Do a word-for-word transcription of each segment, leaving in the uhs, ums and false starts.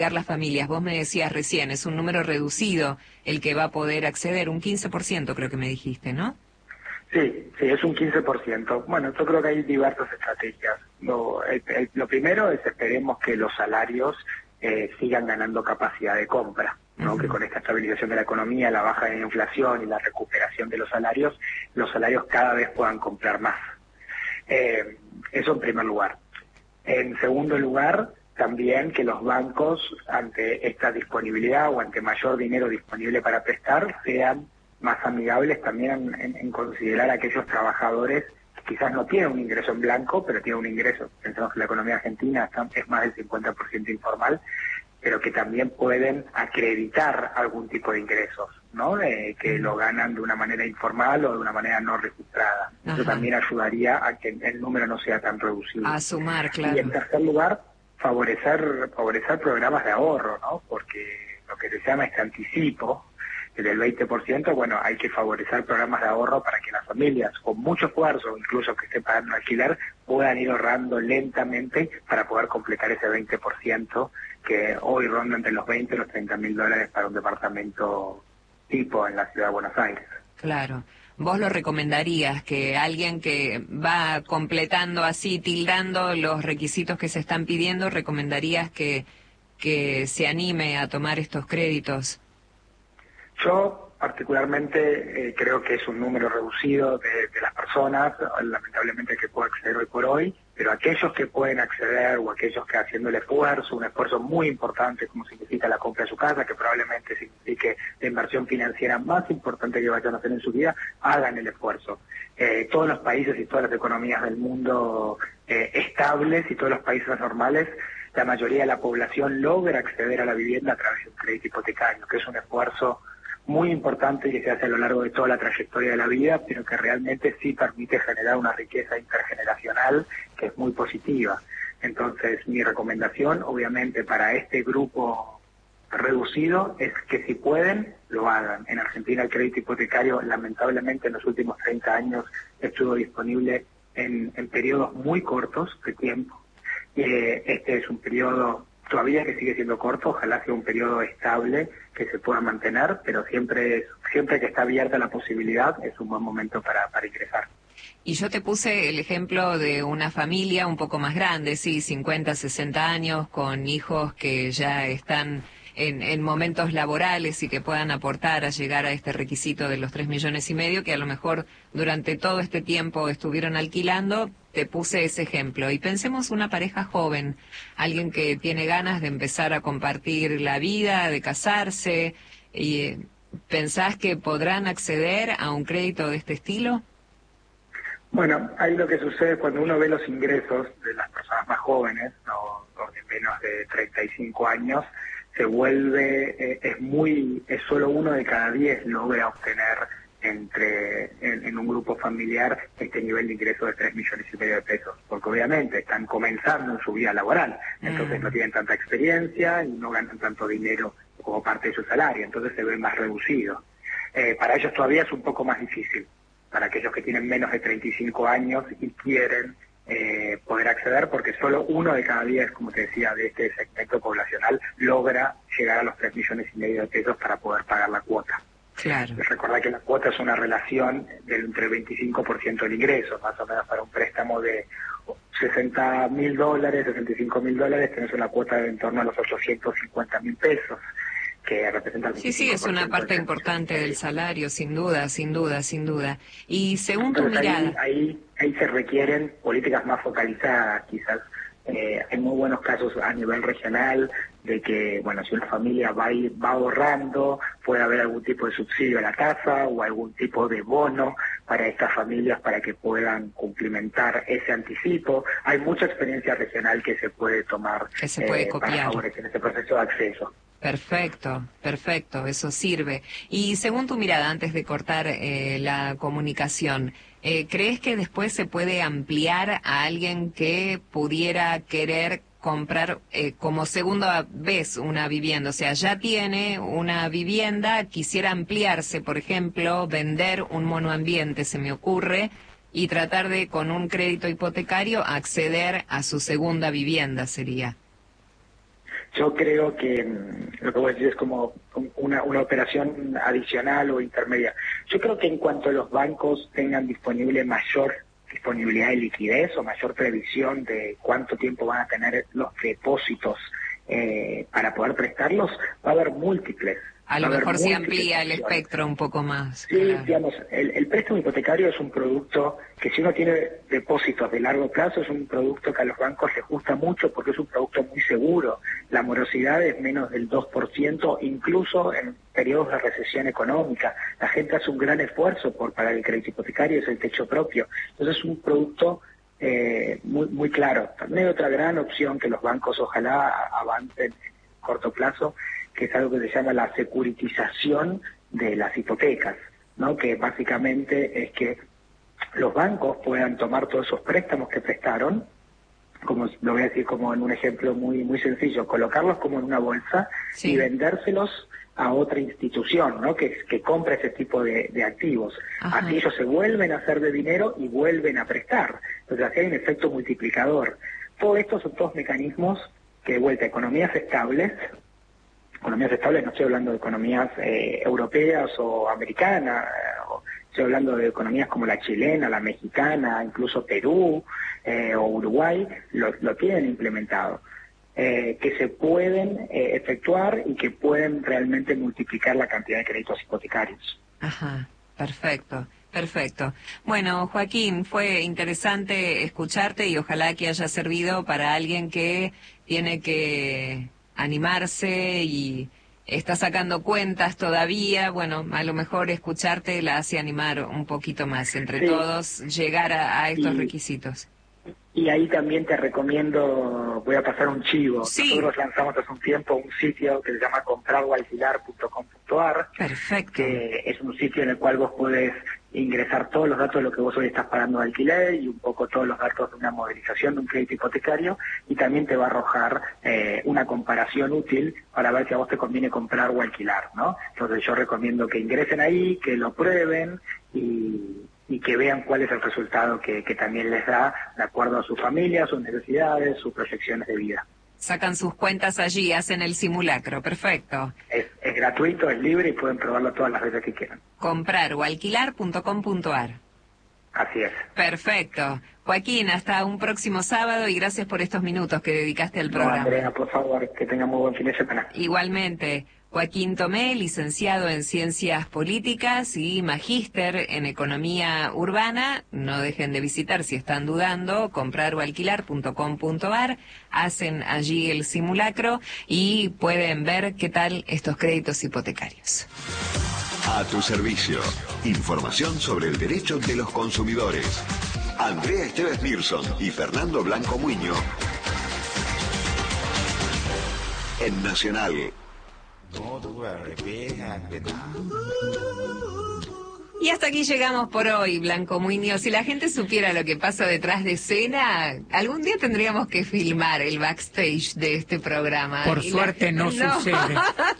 las familias. Vos me decías recién, es un número reducido el que va a poder acceder, un quince por ciento creo que me dijiste, ¿no? Sí, sí, es un quince por ciento. Bueno, yo creo que hay diversas estrategias. Lo, el, el, lo primero es esperemos que los salarios eh, sigan ganando capacidad de compra, ¿no? Uh-huh. Que con esta estabilización de la economía, la baja de la inflación y la recuperación de los salarios, los salarios cada vez puedan comprar más. Eh, eso en primer lugar. En segundo lugar, también que los bancos, ante esta disponibilidad o ante mayor dinero disponible para prestar, sean más amigables también en, en considerar a aquellos trabajadores que quizás no tienen un ingreso en blanco, pero tienen un ingreso. Pensamos que la economía argentina es más del cincuenta por ciento informal, pero que también pueden acreditar algún tipo de ingresos, ¿no? Eh, que lo ganan de una manera informal o de una manera no registrada. Ajá. Eso también ayudaría a que el número no sea tan reducido. A sumar, claro. Y en tercer lugar, favorecer favorecer programas de ahorro, ¿no? Porque lo que se llama este anticipo, el del veinte por ciento, bueno, hay que favorecer programas de ahorro para que las familias, con mucho esfuerzo, incluso que estén pagando alquiler, puedan ir ahorrando lentamente para poder completar ese veinte por ciento que hoy ronda entre los veinte y los treinta mil dólares para un departamento tipo en la ciudad de Buenos Aires. Claro. ¿Vos lo recomendarías que alguien que va completando así, tildando los requisitos que se están pidiendo, recomendarías que, que se anime a tomar estos créditos? Yo particularmente eh, creo que es un número reducido de, de las personas, lamentablemente, que puede acceder hoy por hoy, pero aquellos que pueden acceder o aquellos que haciendo el esfuerzo, un esfuerzo muy importante como significa la compra de su casa, que probablemente signifique la inversión financiera más importante que vayan a hacer en su vida, hagan el esfuerzo. Eh, todos los países y todas las economías del mundo eh, estables y todos los países normales, la mayoría de la población logra acceder a la vivienda a través de un crédito hipotecario, que es un esfuerzo muy importante que se hace a lo largo de toda la trayectoria de la vida, pero que realmente sí permite generar una riqueza intergeneracional que es muy positiva. Entonces, mi recomendación, obviamente, para este grupo reducido es que si pueden, lo hagan. En Argentina el crédito hipotecario, lamentablemente, en los últimos treinta años estuvo disponible en, en periodos muy cortos de tiempo. Eh, este es un periodo todavía que sigue siendo corto, ojalá sea un periodo estable que se pueda mantener, pero siempre siempre que está abierta la posibilidad es un buen momento para, para ingresar. Y yo te puse el ejemplo de una familia un poco más grande, sí, cincuenta, sesenta años, con hijos que ya están en, en momentos laborales y que puedan aportar a llegar a este requisito de los tres millones y medio, que a lo mejor durante todo este tiempo estuvieron alquilando. Te puse ese ejemplo. Y pensemos una pareja joven, alguien que tiene ganas de empezar a compartir la vida, de casarse, y ¿pensás que podrán acceder a un crédito de este estilo? Bueno, ahí lo que sucede cuando uno ve los ingresos de las personas más jóvenes, o, o de menos de treinta y cinco años, se vuelve, eh, es muy, es solo uno de cada diez logra obtener entre en, en un grupo familiar este nivel de ingreso de tres millones y medio de pesos, porque obviamente están comenzando en su vida laboral, entonces mm. no tienen tanta experiencia y no ganan tanto dinero como parte de su salario, entonces se ve más reducido. Eh, para ellos todavía es un poco más difícil, para aquellos que tienen menos de treinta y cinco años y quieren eh, poder acceder, porque solo uno de cada diez, como te decía, de este segmento poblacional logra llegar a los tres millones y medio de pesos para poder pagar la cuota. Claro. Recordar que la cuota es una relación del entre el veinticinco por ciento del ingreso, más o menos para un préstamo de sesenta mil dólares, sesenta y cinco mil dólares, tenés una cuota de en torno a los ochocientos cincuenta mil pesos, que representa el Sí, sí, es una parte importante del salario, sin duda, sin duda, sin duda. Y según tu Entonces, mirada... Ahí, ahí, ahí se requieren políticas más focalizadas, quizás. Eh, hay muy buenos casos a nivel regional de que, bueno, si una familia va, a ir, va ahorrando, puede haber algún tipo de subsidio a la casa o algún tipo de bono para estas familias para que puedan cumplimentar ese anticipo. Hay mucha experiencia regional que se puede tomar que se puede eh, copiar. para favorecer ese proceso de acceso. Perfecto, perfecto, eso sirve. Y según tu mirada, antes de cortar eh, la comunicación, eh, ¿crees que después se puede ampliar a alguien que pudiera querer comprar eh, como segunda vez una vivienda? O sea, ya tiene una vivienda, quisiera ampliarse, por ejemplo, vender un monoambiente, se me ocurre, y tratar de, con un crédito hipotecario, acceder a su segunda vivienda, sería. Yo creo que mm, lo que vos decís es como una, una operación adicional o intermedia. Yo creo que en cuanto los bancos tengan disponible mayor disponibilidad de liquidez o mayor previsión de cuánto tiempo van a tener los depósitos eh, para poder prestarlos, va a haber múltiples. A lo mejor se amplía el espectro un poco más. Sí, claro. digamos, el, el préstamo hipotecario es un producto que si uno tiene depósitos de largo plazo es un producto que a los bancos les gusta mucho porque es un producto muy seguro. La morosidad es menos del dos por ciento, incluso en periodos de recesión económica. La gente hace un gran esfuerzo por pagar el crédito hipotecario, es el techo propio. Entonces es un producto eh, muy, muy claro. También hay otra gran opción que los bancos ojalá avancen en corto plazo, que es algo que se llama la securitización de las hipotecas, ¿no? Que básicamente es que los bancos puedan tomar todos esos préstamos que prestaron, como lo voy a decir como en un ejemplo muy muy sencillo, colocarlos como en una bolsa sí. y vendérselos a otra institución, ¿no? Que, que compra ese tipo de, de activos. Ajá. Así ellos se vuelven a hacer de dinero y vuelven a prestar. Entonces así hay un efecto multiplicador. Todo esto son todos mecanismos que de vuelta, economías estables, economías estables, no estoy hablando de economías eh, europeas o americanas, o estoy hablando de economías como la chilena, la mexicana, incluso Perú eh, o Uruguay, lo, lo tienen implementado, eh, que se pueden eh, efectuar y que pueden realmente multiplicar la cantidad de créditos hipotecarios. Ajá, perfecto. Perfecto. Bueno, Joaquín, fue interesante escucharte y ojalá que haya servido para alguien que tiene que animarse y está sacando cuentas todavía. Bueno, a lo mejor escucharte la hace animar un poquito más, entre sí. todos, llegar a, a estos y, requisitos. Y ahí también te recomiendo, voy a pasar un chivo. Sí. Nosotros lanzamos hace un tiempo un sitio que se llama comprar o alquilar punto com punto ar. Perfecto. Que es un sitio en el cual vos podés ingresar todos los datos de lo que vos hoy estás pagando de alquiler y un poco todos los datos de una modelización de un crédito hipotecario, y también te va a arrojar eh, una comparación útil para ver si a vos te conviene comprar o alquilar, ¿no? Entonces yo recomiendo que ingresen ahí, que lo prueben y, y que vean cuál es el resultado que, que también les da de acuerdo a su familia, sus necesidades, sus proyecciones de vida. Sacan sus cuentas allí, hacen el simulacro, perfecto. Es, es gratuito, es libre y pueden probarlo todas las veces que quieran. comprar o alquilar punto com punto ar. Así es. Perfecto. Joaquín, hasta un próximo sábado y gracias por estos minutos que dedicaste al programa. No, Andrea, por favor, que tengan muy buen fin de semana. Igualmente. Joaquín Tomé, licenciado en Ciencias Políticas y magíster en Economía Urbana. No dejen de visitar si están dudando, comprar o alquilar punto com punto ar. Hacen allí el simulacro y pueden ver qué tal estos créditos hipotecarios. A tu servicio. Información sobre el derecho de los consumidores. Andrea Esteves Mirson y Fernando Blanco Muño. En Nacional. Y hasta aquí llegamos por hoy, Blanco Muñoz. Si la gente supiera lo que pasa detrás de escena, algún día tendríamos que filmar el backstage de este programa. Por y suerte la... no, no sucede.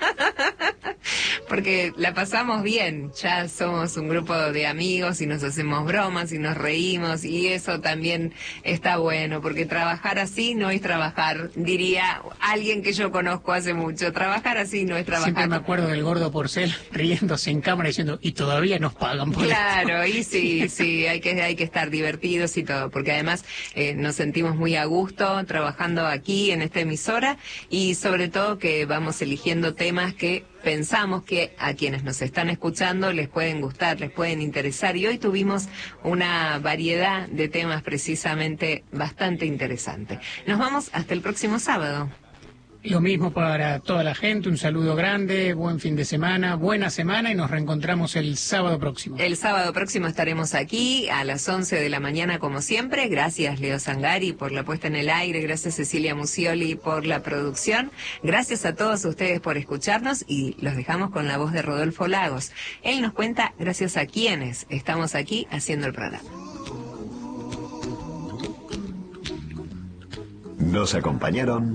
Porque la pasamos bien, ya somos un grupo de amigos y nos hacemos bromas y nos reímos y eso también está bueno, porque trabajar así no es trabajar, diría alguien que yo conozco hace mucho, trabajar así no es trabajar. Siempre me acuerdo del gordo Porcel riéndose en cámara diciendo, y todavía nos pagan por Claro, esto. y sí, sí, hay que, hay que estar divertidos y todo, porque además eh, nos sentimos muy a gusto trabajando aquí en esta emisora y sobre todo que vamos eligiendo temas que pensamos que a quienes nos están escuchando les pueden gustar, les pueden interesar y hoy tuvimos una variedad de temas precisamente bastante interesante. Nos vamos hasta el próximo sábado. Lo mismo para toda la gente, un saludo grande, buen fin de semana, buena semana y nos reencontramos el sábado próximo. El sábado próximo estaremos aquí a las once de la mañana como siempre. Gracias Leo Sangari por la puesta en el aire, gracias Cecilia Musioli por la producción, gracias a todos ustedes por escucharnos y los dejamos con la voz de Rodolfo Lagos. Él nos cuenta gracias a quienes estamos aquí haciendo el programa. Nos acompañaron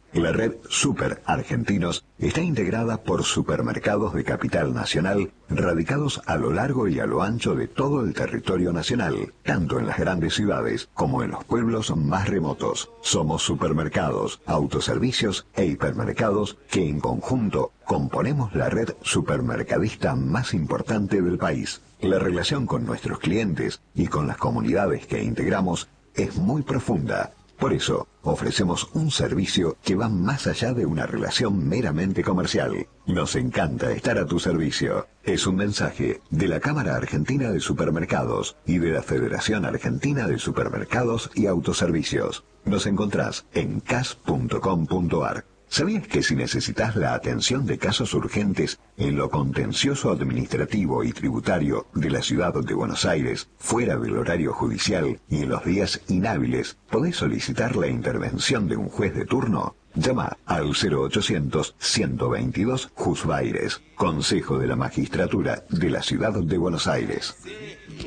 La red Super Argentinos está integrada por supermercados de capital nacional radicados a lo largo y a lo ancho de todo el territorio nacional, tanto en las grandes ciudades como en los pueblos más remotos. Somos supermercados, autoservicios e hipermercados que en conjunto componemos la red supermercadista más importante del país. La relación con nuestros clientes y con las comunidades que integramos es muy profunda. Por eso, ofrecemos un servicio que va más allá de una relación meramente comercial. Nos encanta estar a tu servicio. Es un mensaje de la Cámara Argentina de Supermercados y de la Federación Argentina de Supermercados y Autoservicios. Nos encontrás en c a s punto com punto a r. ¿Sabías que si necesitas la atención de casos urgentes en lo contencioso administrativo y tributario de la ciudad de Buenos Aires, fuera del horario judicial y en los días inhábiles, podés solicitar la intervención de un juez de turno? Llama al cero ochocientos, ciento veintidós, Juzbaires, Consejo de la Magistratura de la ciudad de Buenos Aires.